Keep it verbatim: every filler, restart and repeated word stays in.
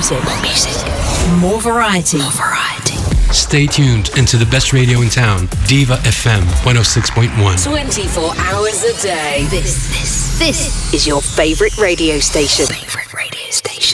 music. More music. More variety. More variety. Stay tuned into the best radio in town, Diva F M one oh six point one. twenty-four hours a day. This, this, this is your favorite radio station. Favorite radio station.